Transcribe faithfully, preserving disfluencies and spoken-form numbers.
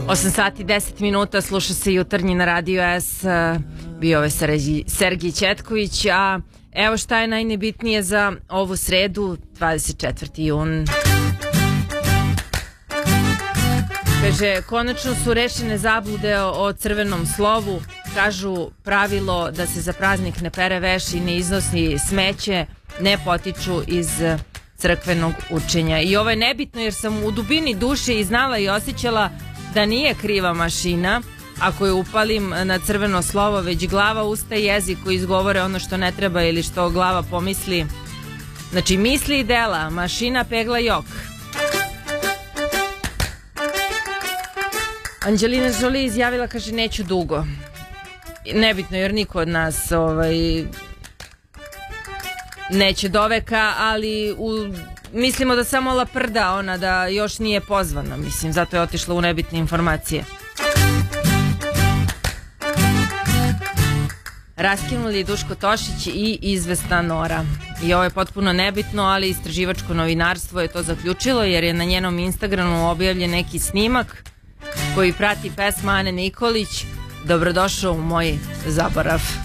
osam sati i deset minuta, sluša se Jutarnji na Radio S, bio je Sergij Ćetković, a evo šta je najnebitnije za ovu sredu, dvadeset četvrti jun. Kaže, konačno su rešene zablude o crvenom slovu, kažu pravilo da se za praznik ne pere veš i ne iznosi smeće, ne potiču iz crkvenog učenja. I ovo je nebitno jer sam u dubini duše i znala i osjećala da nije kriva mašina ako je upalim na crveno slovo, već glava, usta i jezik koji izgovore ono što ne treba ili što glava pomisli. Znači misli i dela, mašina pegla jok. Angelina Jolie izjavila, kaže, neću dugo. Nebitno jer niko od nas ovaj, neće doveka, ali u, mislimo da samo laprda ona, da još nije pozvana, mislim, zato je otišla u nebitne informacije. Raskinuli Duško Tošić i izvesna Nora. I ovo je potpuno nebitno, ali istraživačko novinarstvo je to zaključilo jer je na njenom Instagramu objavljen neki snimak koji prati pesma Ane Nikolić, Dobrodošao u moj zaborav.